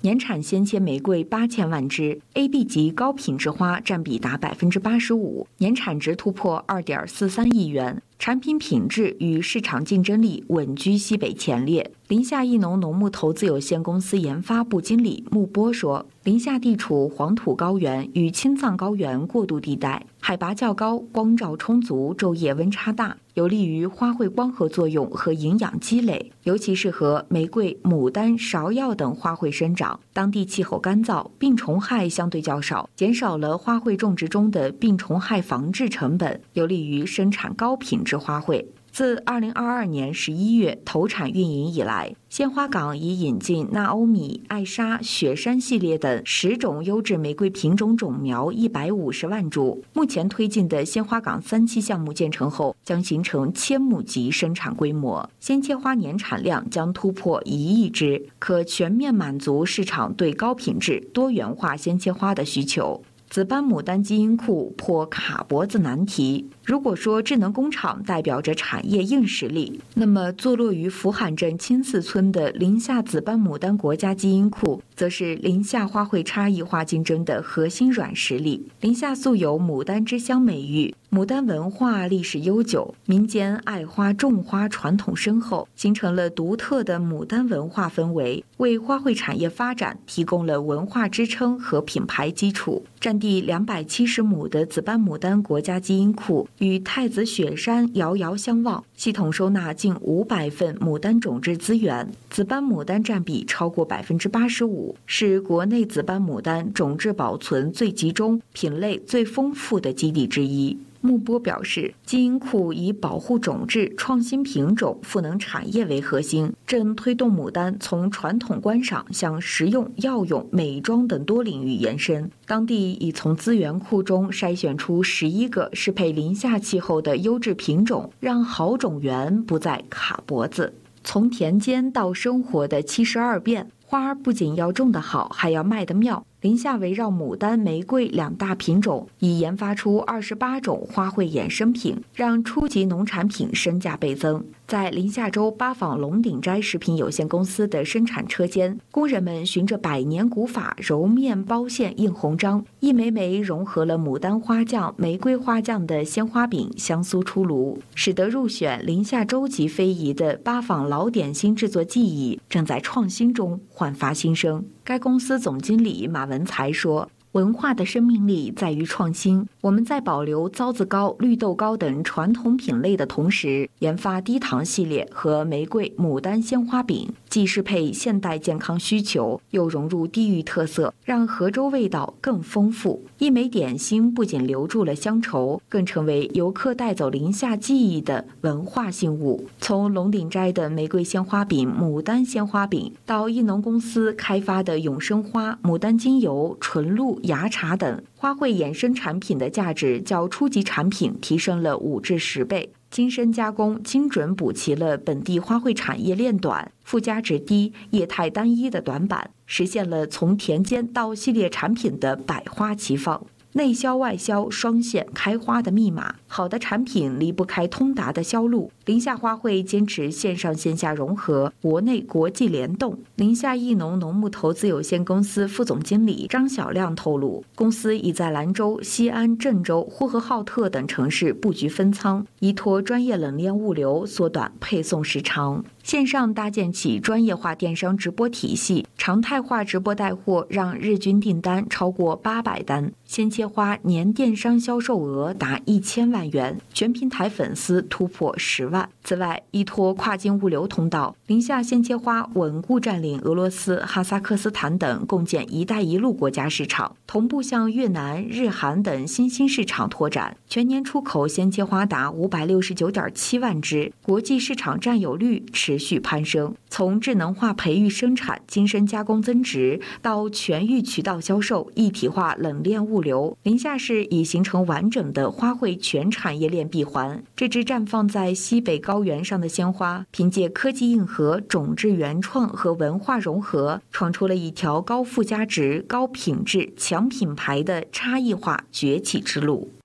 年产鲜切玫瑰8000万只 ，AB 级高品质花占比达85%，年产值突破2.43亿元。产品品质与市场竞争力稳居西北前列。临夏益农农牧投资有限公司研发部经理穆波说，临夏地处黄土高原与青藏高原过渡地带，海拔较高，光照充足，昼夜温差大，有利于花卉光合作用和营养积累，尤其适合玫瑰、牡丹、芍药等花卉生长。当地气候干燥，病虫害相对较少，减少了花卉种植中的病虫害防治成本，有利于生产高品质花卉。自2022年11月投产运营以来，鲜花港已引进纳欧米、艾莎、雪山系列等10种优质玫瑰品种种苗150万株。目前推进的鲜花港3期项目建成后，将形成千亩级生产规模，鲜切花年产量将突破1亿只，可全面满足市场对高品质、多元化鲜切花的需求。紫斑牡丹基因库破卡脖子难题。如果说智能工厂代表着产业硬实力，那么坐落于福罕镇青寺村的临夏紫斑牡丹国家基因库，则是临夏花卉差异化竞争的核心软实力。临夏素有牡丹之乡美誉，牡丹文化历史悠久，民间爱花种花传统深厚，形成了独特的牡丹文化氛围，为花卉产业发展提供了文化支撑和品牌基础。占地270亩的紫斑牡丹国家基因库与太子雪山遥遥相望，系统收纳近500份牡丹种质资源，紫斑牡丹占比超过85%，是国内紫斑牡丹种质保存最集中、品类最丰富的基地之一。穆波表示，基因库以保护种质、创新品种、赋能产业为核心，正推动牡丹从传统观赏向食用、药用、美妆等多领域延伸。当地已从资源库中筛选出11个适配临夏气候的优质品种，让好种源不再卡脖子。从田间到生活的72变，花不仅要种得好，还要卖得妙。临夏围绕牡丹、玫瑰2大品种，已研发出28种花卉衍生品，让初级农产品身价倍增。在临夏州八坊龙鼎斋食品有限公司的生产车间，工人们循着百年古法揉面、包馅、印红章，一枚枚融合了牡丹花酱、玫瑰花酱的鲜花饼香酥出炉，使得入选临夏州级非遗的八坊老点心制作技艺正在创新中焕发新生。该公司总经理马文才说，文化的生命力在于创新。我们在保留糟子糕、绿豆糕等传统品类的同时，研发低糖系列和玫瑰、牡丹鲜花饼，既适配现代健康需求，又融入地域特色，让河州味道更丰富。一枚点心不仅留住了乡愁，更成为游客带走临夏记忆的文化信物。从龙鼎斋的玫瑰鲜花饼、牡丹鲜花饼，到益农公司开发的永生花、牡丹精油、纯露、芽茶等花卉衍生产品的价值较初级产品提升了5至10倍，精深加工精准补齐了本地花卉产业链短、附加值低、业态单一的短板，实现了从田间到系列产品的百花齐放。内销外销双线开花的密码，好的产品离不开通达的销路。临夏花卉坚持线上线下融合，国内国际联动。临夏益农农牧投资有限公司副总经理张晓亮透露，公司已在兰州、西安、郑州、呼和浩特等城市布局分仓，依托专业冷链物流，缩短配送时长。线上搭建起专业化电商直播体系，常态化直播带货，让日均订单超过800单，鲜切花年电商销售额达1000万元，全平台粉丝突破10万。此外，依托跨境物流通道，临夏鲜切花稳固占领俄罗斯、哈萨克斯坦等共建“一带一路”国家市场，同步向越南、日韩等新兴市场拓展。全年出口鲜切花达569.7万只，国际市场占有率持续攀升。从智能化培育生产、精深加工增值到全域渠道销售、一体化冷链物流，临夏市已形成完整的花卉全产业链闭环。这支绽放在西北高原上的鲜花，凭借科技硬核、种质原创和文化融合，闯出了一条高附加值、高品质、强品牌的差异化崛起之路。